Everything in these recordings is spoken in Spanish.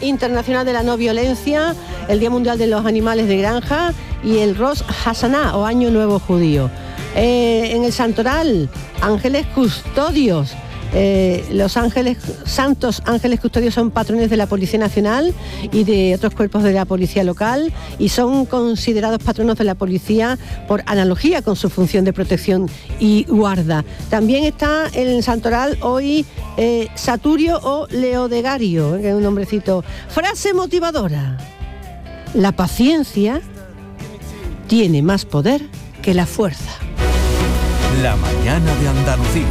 Internacional de la No Violencia, el Día Mundial de los Animales de Granja y el Rosh Hashanah o Año Nuevo Judío. En el Santoral, ángeles custodios. Los santos ángeles custodios son patrones de la Policía Nacional y de otros cuerpos de la policía local y son considerados patronos de la policía por analogía con su función de protección y guarda. También está en el Santoral hoy Saturio o Leodegario, que es un nombrecito. Frase motivadora: la paciencia tiene más poder que la fuerza. La mañana de Andalucía.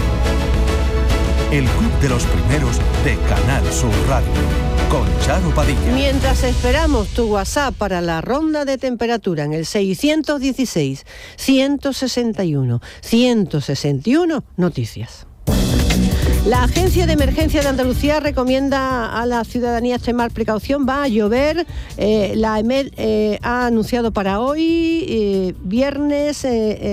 El Club de los Primeros de Canal Sur Radio, con Charo Padilla. Mientras esperamos tu WhatsApp para la ronda de temperatura en el 616 161 161 noticias. La Agencia de Emergencia de Andalucía recomienda a la ciudadanía extremar precaución. Va a llover. La EMET ha anunciado para hoy, viernes,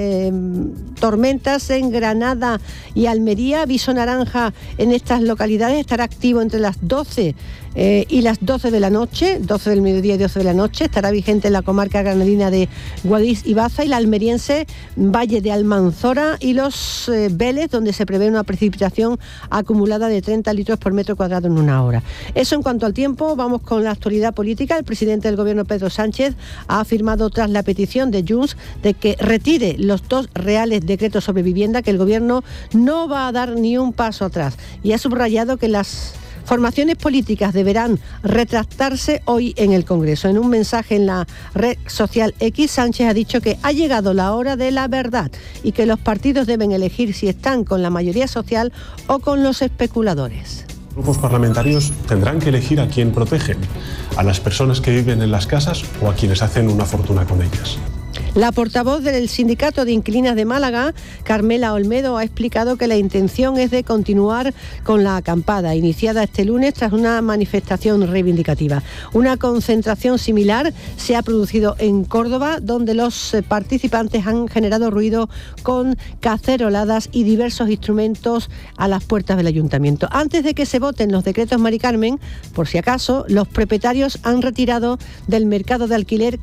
tormentas en Granada y Almería. Aviso naranja en estas localidades. Estará activo entre las 12 y las 12 de la noche, 12 del mediodía y 12 de la noche. Estará vigente en la comarca granadina de Guadix y Baza y la almeriense Valle de Almanzora y los Vélez, donde se prevé una precipitación acumulada de 30 litros por metro cuadrado en una hora. Eso en cuanto al tiempo. Vamos con la actualidad política. El presidente del Gobierno, Pedro Sánchez, ha afirmado tras la petición de Junts de que retire los 2 reales decretos sobre vivienda que el Gobierno no va a dar ni un paso atrás, y ha subrayado que las formaciones políticas deberán retractarse hoy en el Congreso. En un mensaje en la red social X, Sánchez ha dicho que ha llegado la hora de la verdad y que los partidos deben elegir si están con la mayoría social o con los especuladores. Grupos parlamentarios tendrán que elegir a quién protegen, a las personas que viven en las casas o a quienes hacen una fortuna con ellas. La portavoz del Sindicato de Inquilinas de Málaga, Carmela Olmedo, ha explicado que la intención es de continuar con la acampada, iniciada este lunes tras una manifestación reivindicativa. Una concentración similar se ha producido en Córdoba, donde los participantes han generado ruido con caceroladas y diversos instrumentos a las puertas del ayuntamiento. Antes de que se voten los decretos Mari Carmen, por si acaso, los propietarios han retirado del mercado de alquiler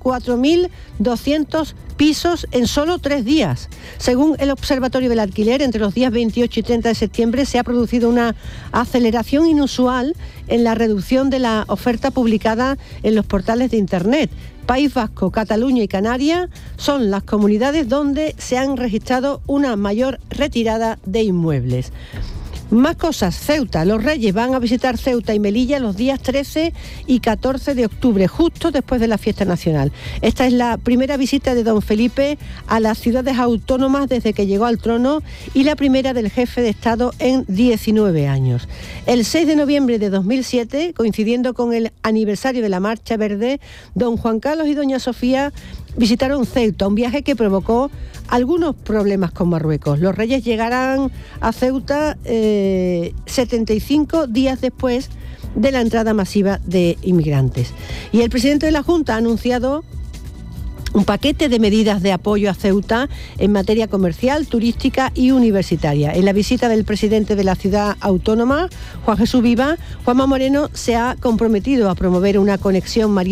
4.200 pisos en solo 3 días. Según el Observatorio del Alquiler, entre los días 28 y 30 de septiembre se ha producido una aceleración inusual en la reducción de la oferta publicada en los portales de Internet. País Vasco, Cataluña y Canarias son las comunidades donde se han registrado una mayor retirada de inmuebles. Más cosas. Ceuta. Los Reyes van a visitar Ceuta y Melilla los días 13 y 14 de octubre, justo después de la fiesta nacional. Esta es la primera visita de don Felipe a las ciudades autónomas desde que llegó al trono y la primera del jefe de Estado en 19 años. El 6 de noviembre de 2007, coincidiendo con el aniversario de la Marcha Verde, don Juan Carlos y doña Sofía visitaron Ceuta, un viaje que provocó algunos problemas con Marruecos. Los Reyes llegarán a Ceuta 75 días después de la entrada masiva de inmigrantes. Y el presidente de la Junta ha anunciado un paquete de medidas de apoyo a Ceuta en materia comercial, turística y universitaria. En la visita del presidente de la ciudad autónoma, Juan Jesús Viva, Juanma Moreno se ha comprometido a promover una conexión marítima